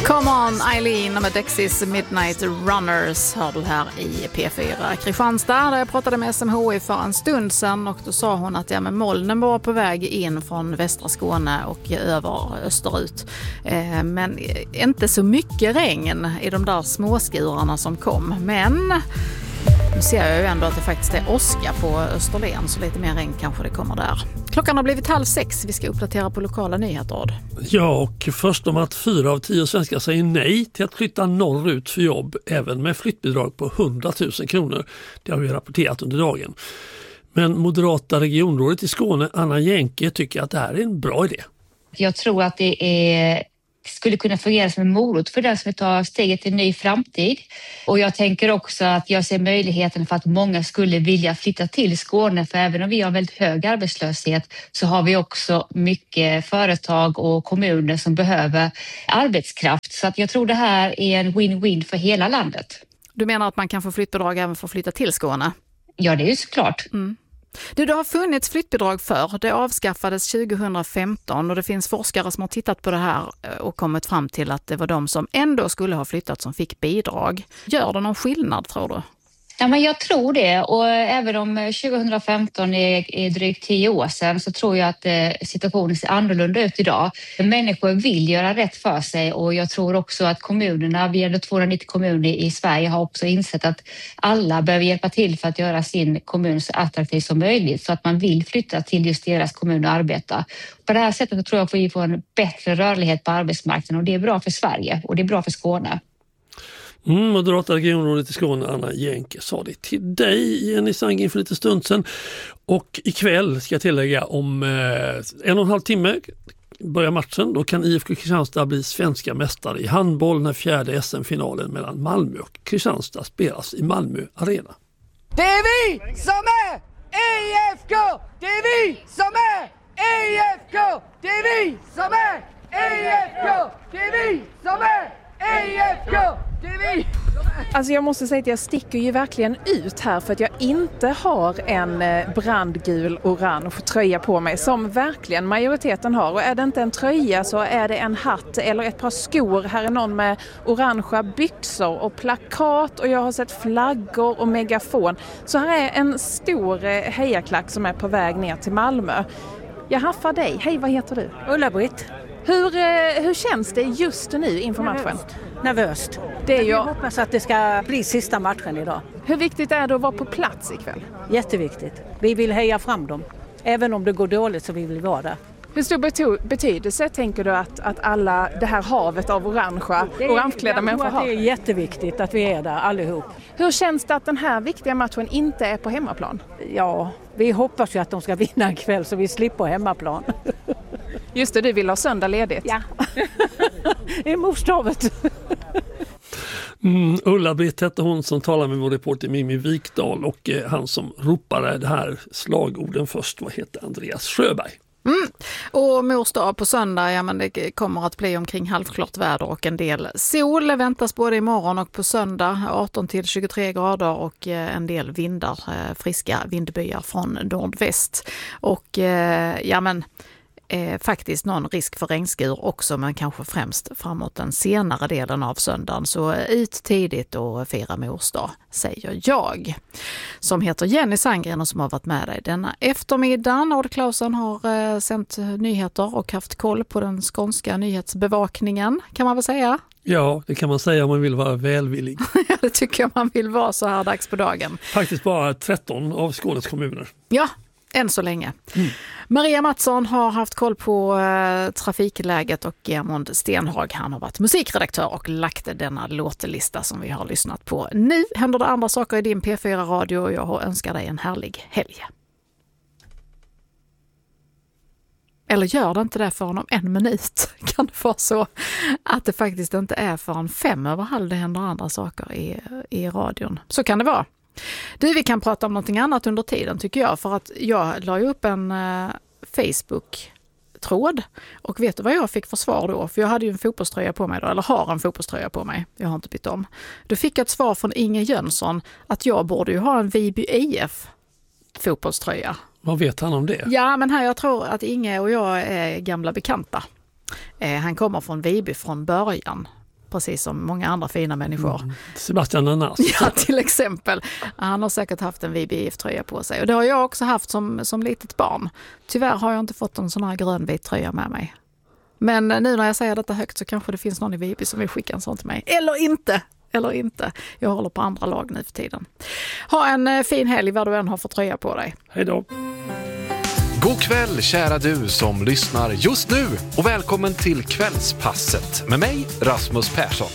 Come on Eileen med Dexys Midnight Runners hör du här i P4 Kristianstad, där jag pratade med SMHI för en stund sedan, och då sa hon att molnen var på väg in från västra Skåne och över österut. Men inte så mycket regn i de där småskurarna som kom, men nu ser jag ju ändå att det faktiskt är åska på Österlen, så lite mer regn kanske det kommer där. Klockan har blivit 5:30, vi ska uppdatera på lokala nyheter. Ja, och först om att 4 av 10 svenskar säger nej till att flytta norrut för jobb, även med flyttbidrag på 100 000 kronor. Det har vi rapporterat under dagen. Men moderata regionrådet i Skåne, Anna Jänke, tycker att det här är en bra idé. Jag tror att det skulle kunna fungera som en morot för den som tar steget till en ny framtid. Och jag tänker också att jag ser möjligheten för att många skulle vilja flytta till Skåne, för även om vi har väldigt hög arbetslöshet så har vi också mycket företag och kommuner som behöver arbetskraft. Så att jag tror det här är en win-win för hela landet. Du menar att man kan få flyttbidrag även för att flytta till Skåne? Ja, det är ju såklart. Mm. Det har funnits flyttbidrag för. Det avskaffades 2015 och det finns forskare som har tittat på det här och kommit fram till att det var de som ändå skulle ha flyttat som fick bidrag. Gör det någon skillnad, tror du? Ja, men jag tror det, och även om 2015 är drygt 10 år sedan så tror jag att situationen ser annorlunda ut idag. Människor vill göra rätt för sig, och jag tror också att kommunerna, vi är 290 kommuner i Sverige, har också insett att alla behöver hjälpa till för att göra sin kommun så attraktiv som möjligt, så att man vill flytta till just deras kommun och arbeta. På det här sättet tror jag att vi får en bättre rörlighet på arbetsmarknaden, och det är bra för Sverige och det är bra för Skåne. Moderata regionrådet i Skåne, Anna Jänke, sa det till dig, Jenny Sangin, för lite stund sedan. Och ikväll, ska jag tillägga, om 1,5 timme börjar matchen. Då kan IFK Kristianstad bli svenska mästare i handboll när 4:e SM-finalen mellan Malmö och Kristianstad spelas i Malmö Arena. Det är vi som är IFK! Det är vi som är IFK! Det är vi som är IFK! Det är vi som är IFK! Det är vi! Alltså jag måste säga att jag sticker ju verkligen ut här för att jag inte har en brandgul orange tröja på mig som verkligen majoriteten har. Och är det inte en tröja så är det en hatt eller ett par skor. Här är någon med orangea byxor och plakat, och jag har sett flaggor och megafon. Så här är en stor hejaklack som är på väg ner till Malmö. Jag haffar dig. Hej, vad heter du? Ulla-Britt. Hur känns det just nu inför matchen? Nervöst. Det är jag hoppas att det ska bli sista matchen idag. Hur viktigt är det att vara på plats ikväll? Jätteviktigt. Vi vill heja fram dem. Även om det går dåligt så vill vi vara där. Hur stor betydelse tänker du att alla det här havet av orangeklädda människor har? Det är jätteviktigt att vi är där allihop. Hur känns det att den här viktiga matchen inte är på hemmaplan? Ja, vi hoppas ju att de ska vinna ikväll så vi slipper hemmaplan. Just det, du vill ha söndag ledigt. Ja, det är morsdavet. Ulla-Britt hette hon som talade med vår reporter Mimmi Wikdahl, och han som ropade det här slagorden först, vad heter Andreas Sjöberg. Och mors dag på söndag, ja, men det kommer att bli omkring halvklart väder och en del sol väntas både imorgon och på söndag, 18-23 grader och en del vindar, friska vindbyar från nordväst. Och faktiskt någon risk för regnskur också, men kanske främst framåt den senare delen av söndagen. Så ut tidigt och fira mors dag, säger jag. Som heter Jenny Sangren och som har varit med dig denna eftermiddagen. Odd Clausen har sänt nyheter och haft koll på den skånska nyhetsbevakningen, kan man väl säga? Ja, det kan man säga om man vill vara välvillig. Ja, det tycker jag man vill vara så här dags på dagen. Faktiskt bara 13 av Skånes kommuner. Ja, än så länge. Maria Mattsson har haft koll på trafikläget, och Germund Stenhag, han har varit musikredaktör och lagt denna låtelista som vi har lyssnat på. Nu händer det andra saker i din P4-radio och jag önskar dig en härlig helg. Eller gör det inte det förrän om 1 minut? Kan det vara så att det faktiskt inte är förrän 5:15 det händer andra saker i radion? Så kan det vara. Vi kan prata om någonting annat under tiden, tycker jag, för att jag la ju upp en Facebook-tråd, och vet du vad jag fick för svar då? För jag hade ju en fotbollströja på mig då, eller har en fotbollströja på mig, jag har inte bytt om. Då fick jag ett svar från Inge Jönsson att jag borde ju ha en Viby IF fotbollströja. Vad vet han om det? Ja, men här, jag tror att Inge och jag är gamla bekanta. Han kommer från Viby från början. precis som många andra fina människor. Sebastian Anas. Ja, till exempel. Han har säkert haft en VBIF-tröja på sig. Och det har jag också haft som litet barn. Tyvärr har jag inte fått en sån här grönvit tröja med mig. Men nu när jag säger detta högt så kanske det finns någon i VB som vill skicka en sån till mig. Eller inte. Jag håller på andra lag nu för tiden. Ha en fin helg vad du än har fått tröja på dig. Hej då. God kväll kära du som lyssnar just nu och välkommen till Kvällspasset med mig Rasmus Persson.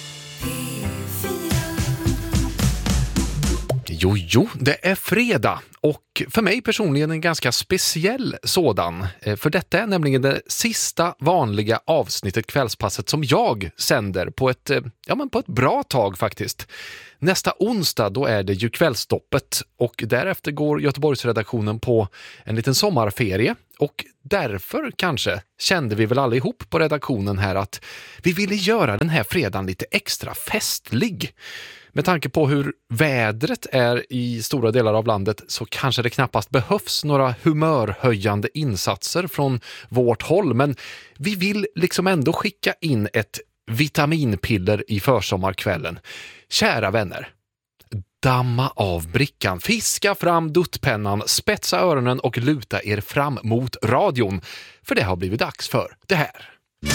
Jo, det är fredag och för mig personligen en ganska speciell sådan. För detta är nämligen det sista vanliga avsnittet Kvällspasset som jag sänder på ett bra tag faktiskt. Nästa onsdag då är det ju kvällsstoppet och därefter går Göteborgsredaktionen på en liten sommarferie och därför kanske kände vi väl allihop på redaktionen här att vi ville göra den här fredagen lite extra festlig. Med tanke på hur vädret är i stora delar av landet så kanske det knappast behövs några humörhöjande insatser från vårt håll. Men vi vill liksom ändå skicka in ett vitaminpiller i försommarkvällen. Kära vänner, damma av brickan, fiska fram duttpennan, spetsa öronen och luta er fram mot radion. För det har blivit dags för det här.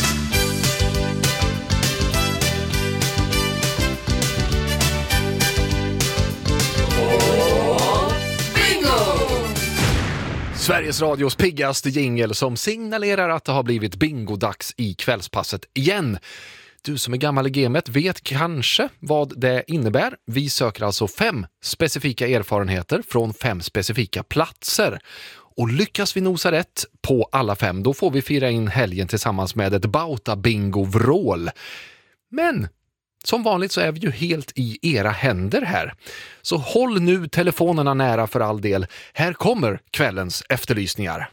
Sveriges radios piggaste jingle som signalerar att det har blivit bingodags i kvällspasset igen. Du som är gammal i gamet vet kanske vad det innebär. Vi söker alltså 5 specifika erfarenheter från 5 specifika platser. Och lyckas vi nosa rätt på alla 5, då får vi fira in helgen tillsammans med ett Bauta-bingo-vrål. Men som vanligt så är vi ju helt i era händer här. Så håll nu telefonerna nära för all del. Här kommer kvällens efterlysningar.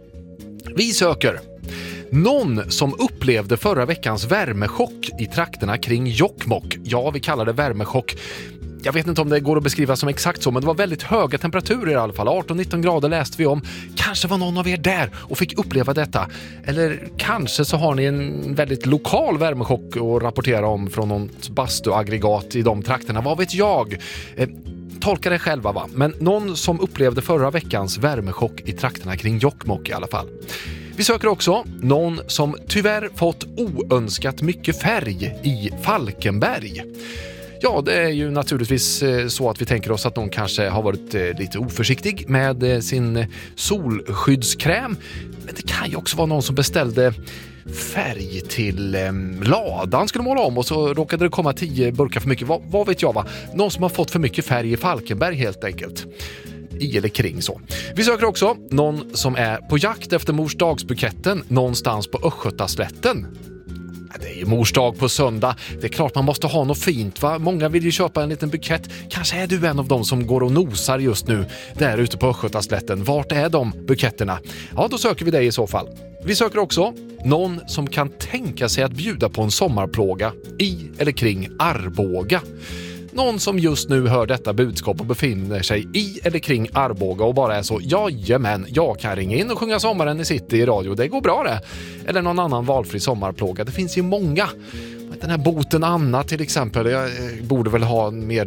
Vi söker någon som upplevde förra veckans värmechock i trakterna kring Jokkmokk. Ja, vi kallar det värmechock. Jag vet inte om det går att beskriva som exakt så, men det var väldigt höga temperaturer i alla fall. 18-19 grader läste vi om. Kanske var någon av er där och fick uppleva detta. Eller kanske så har ni en väldigt lokal värmechock att rapportera om från något bastuaggregat i de trakterna. Vad vet jag? Tolka det själva va? Men någon som upplevde förra veckans värmechock i trakterna kring Jokkmokk i alla fall. Vi söker också någon som tyvärr fått oönskat mycket färg i Falkenberg. Ja, det är ju naturligtvis så att vi tänker oss att någon kanske har varit lite oförsiktig med sin solskyddskräm. Men det kan ju också vara någon som beställde färg till ladan skulle måla om och så råkade det komma 10 burkar för mycket. Vad vet jag va? Någon som har fått för mycket färg i Falkenberg helt enkelt. I eller kring så. Vi söker också någon som är på jakt efter morsdagsbuketten någonstans på Östgötaslätten. Det är ju morsdag på söndag. Det är klart man måste ha något fint va? Många vill ju köpa en liten bukett. Kanske är du en av dem som går och nosar just nu där ute på Östgötaslätten. Vart är de buketterna? Ja, då söker vi dig i så fall. Vi söker också någon som kan tänka sig att bjuda på en sommarplåga i eller kring Arboga. Någon som just nu hör detta budskap och befinner sig i eller kring Arboga och bara är så, jajamän, jag kan ringa in och sjunga Sommaren i City i radio, det går bra det. Eller någon annan valfri sommarplåga, det finns ju många. Den här boten Anna till exempel, jag borde väl ha mer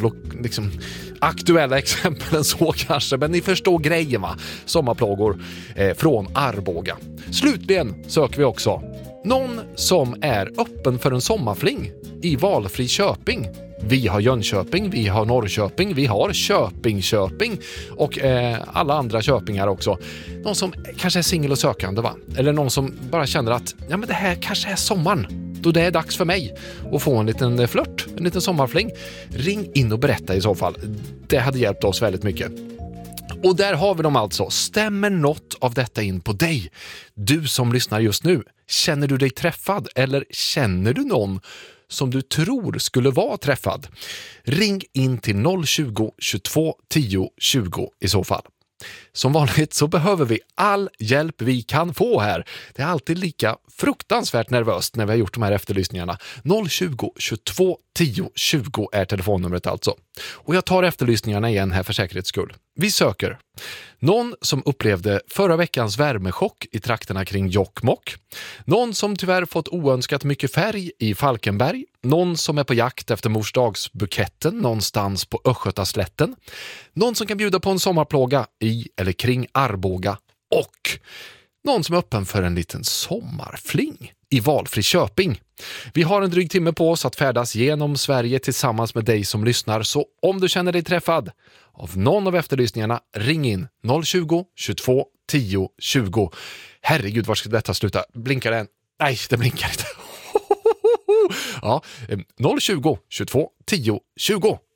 aktuella exempel än så kanske, men ni förstår grejen va? Sommarplågor från Arboga. Slutligen söker vi också någon som är öppen för en sommarfling i valfri Köping. Vi har Jönköping, vi har Norrköping, vi har Köping och alla andra köpingar också. Någon som kanske är singel och sökande va? Eller någon som bara känner att ja, men det här kanske är sommaren. Då det är dags för mig att få en liten flört, en liten sommarfling. Ring in och berätta i så fall. Det hade hjälpt oss väldigt mycket. Och där har vi dem alltså. Stämmer något av detta in på dig? Du som lyssnar just nu, känner du dig träffad eller känner du någon som du tror skulle vara träffad? Ring in till 020 22 10 20 i så fall. Som vanligt så behöver vi all hjälp vi kan få här. Det är alltid lika fruktansvärt nervöst när vi har gjort de här efterlysningarna. 020 22 10 20 är telefonnumret alltså. Och jag tar efterlysningarna igen här för säkerhets skull. Vi söker någon som upplevde förra veckans värmechock i trakterna kring Jokkmokk. Någon som tyvärr fått oönskat mycket färg i Falkenberg. någon som är på jakt efter morsdagsbuketten någonstans på Östgötaslätten, någon som kan bjuda på en sommarplåga i eller kring Arboga och någon som är öppen för en liten sommarfling i valfri Köping. Vi har en dryg timme på oss att färdas genom Sverige tillsammans med dig som lyssnar, så om du känner dig träffad av någon av efterlysningarna, ring in 020 22 10 20. Herregud, var ska detta sluta? Blinkar den? Nej, det blinkar inte. Ja, 020 22 10 20.